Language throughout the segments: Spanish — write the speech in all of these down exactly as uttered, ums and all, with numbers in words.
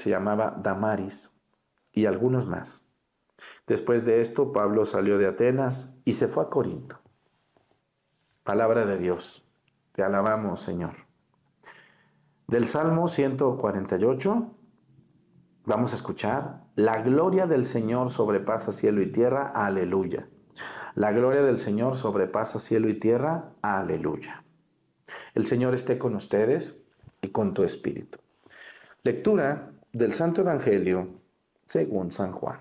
se llamaba Damaris y algunos más. Después de esto, Pablo salió de Atenas y se fue a Corinto. Palabra de Dios. Te alabamos, Señor. Del Salmo ciento cuarenta y ocho, vamos a escuchar: la gloria del Señor sobrepasa cielo y tierra, aleluya. La gloria del Señor sobrepasa cielo y tierra, aleluya. El Señor esté con ustedes y con tu espíritu. Lectura del Santo Evangelio según San Juan.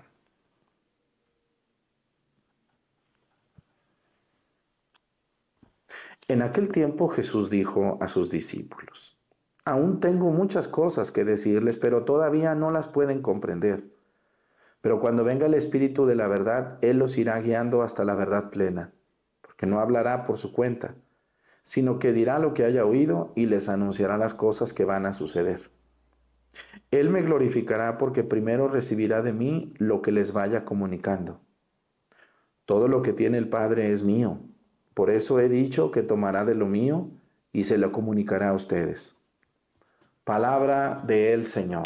En aquel tiempo Jesús dijo a sus discípulos: aún tengo muchas cosas que decirles, pero todavía no las pueden comprender. Pero cuando venga el Espíritu de la verdad, Él los irá guiando hasta la verdad plena, porque no hablará por su cuenta, sino que dirá lo que haya oído y les anunciará las cosas que van a suceder. Él me glorificará porque primero recibirá de mí lo que les vaya comunicando. Todo lo que tiene el Padre es mío. Por eso he dicho que tomará de lo mío y se lo comunicará a ustedes. Palabra del Señor.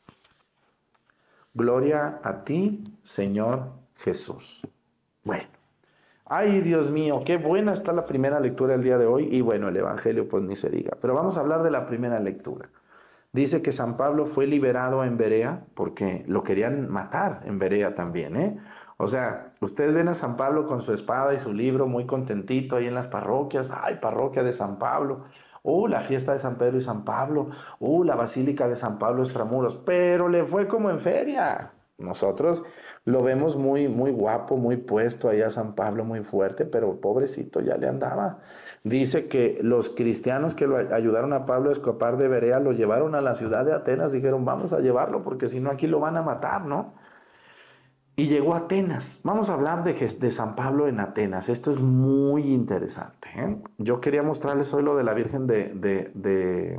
Gloria a ti, Señor Jesús. Bueno. Ay, Dios mío, qué buena está la primera lectura del día de hoy. Y bueno, el Evangelio pues ni se diga. Pero vamos a hablar de la primera lectura. Dice que San Pablo fue liberado en Berea porque lo querían matar en Berea también, ¿eh? O sea, ustedes ven a San Pablo con su espada y su libro muy contentito ahí en las parroquias. ¡Ay, parroquia de San Pablo! ¡Uh, la fiesta de San Pedro y San Pablo! ¡Uh, la basílica de San Pablo extramuros! Pero le fue como en feria. Nosotros lo vemos muy, muy guapo, muy puesto ahí a San Pablo, muy fuerte, pero pobrecito ya le andaba. Dice que los cristianos que lo ayudaron a Pablo a escapar de Berea lo llevaron a la ciudad de Atenas. Dijeron, vamos a llevarlo porque si no aquí lo van a matar, ¿no? Y llegó a Atenas. Vamos a hablar de, de San Pablo en Atenas. Esto es muy interesante, ¿eh? Yo quería mostrarles hoy lo de la Virgen de, de, de,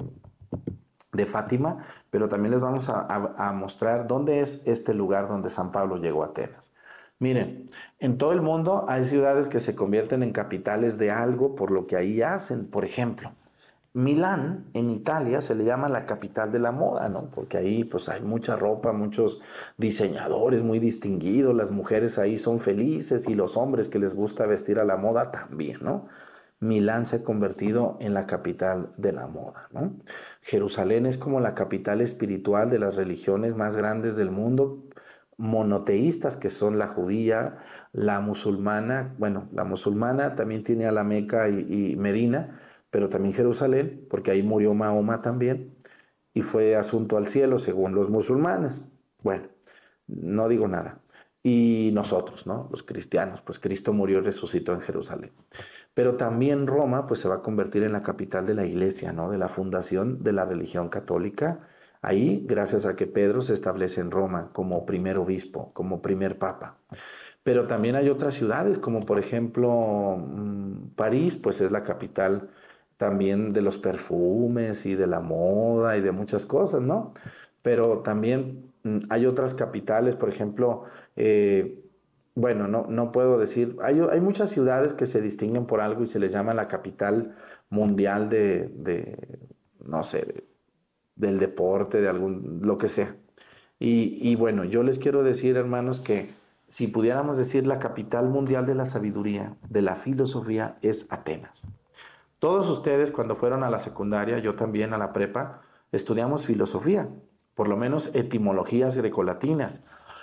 de Fátima, pero también les vamos a, a, a mostrar dónde es este lugar donde San Pablo llegó a Atenas. Miren, en todo el mundo hay ciudades que se convierten en capitales de algo por lo que ahí hacen. Por ejemplo, Milán, en Italia, se le llama la capital de la moda, ¿no? Porque ahí pues hay mucha ropa, muchos diseñadores muy distinguidos, las mujeres ahí son felices y los hombres que les gusta vestir a la moda también, ¿no? Milán se ha convertido en la capital de la moda, ¿no? Jerusalén es como la capital espiritual de las religiones más grandes del mundo, monoteístas, que son la judía, la musulmana. Bueno, la musulmana también tiene a la Meca y, y Medina, pero también Jerusalén, porque ahí murió Mahoma también, y fue asunto al cielo según los musulmanes. Bueno, no digo nada. Y nosotros, ¿no? Los cristianos, pues Cristo murió y resucitó en Jerusalén. Pero también Roma, pues se va a convertir en la capital de la iglesia, ¿no? De la fundación de la religión católica. Ahí, gracias a que Pedro se establece en Roma como primer obispo, como primer papa. Pero también hay otras ciudades, como por ejemplo París, pues es la capital también de los perfumes y de la moda y de muchas cosas, ¿no? Pero también hay otras capitales, por ejemplo, eh, bueno, no, no puedo decir, hay, hay muchas ciudades que se distinguen por algo y se les llama la capital mundial de, de no sé, de, del deporte, de algún, lo que sea. Y, y bueno, yo les quiero decir, hermanos, que si pudiéramos decir la capital mundial de la sabiduría, de la filosofía, es Atenas. Todos ustedes cuando fueron a la secundaria, yo también a la prepa, estudiamos filosofía, por lo menos etimologías grecolatinas.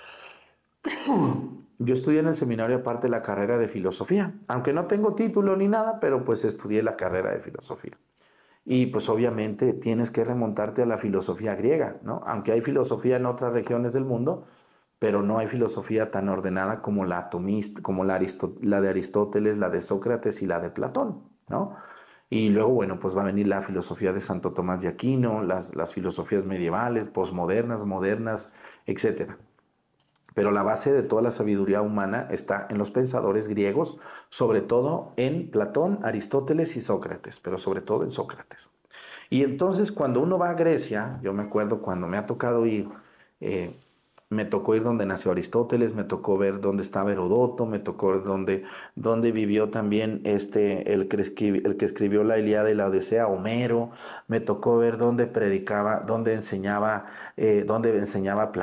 Yo estudié en el seminario aparte la carrera de filosofía, aunque no tengo título ni nada, pero pues estudié la carrera de filosofía. Y pues obviamente tienes que remontarte a la filosofía griega, ¿no? Aunque hay filosofía en otras regiones del mundo, pero no hay filosofía tan ordenada como la atomista, como la, Aristó- la de Aristóteles, la de Sócrates y la de Platón, ¿no? Y luego, bueno, pues va a venir la filosofía de Santo Tomás de Aquino, las, las filosofías medievales, posmodernas, modernas, etcétera. Pero la base de toda la sabiduría humana está en los pensadores griegos, sobre todo en Platón, Aristóteles y Sócrates, pero sobre todo en Sócrates. Y entonces cuando uno va a Grecia, yo me acuerdo cuando me ha tocado ir, eh, Me tocó ir donde nació Aristóteles, me tocó ver dónde estaba Herodoto, me tocó ver dónde, dónde vivió también este, el que escribió, el que escribió la Ilíada y la Odisea, Homero, me tocó ver dónde predicaba, dónde enseñaba, eh, dónde enseñaba